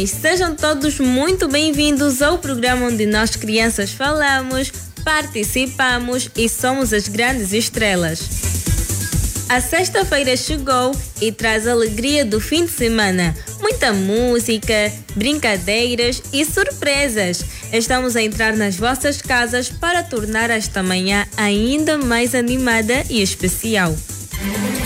jovens, sejam todos muito bem-vindos ao programa onde nós crianças falamos, participamos e somos as grandes estrelas. A sexta-feira chegou e traz a alegria do fim de semana. Muita música, brincadeiras e surpresas. Estamos a entrar nas vossas casas para tornar esta manhã ainda mais animada e especial.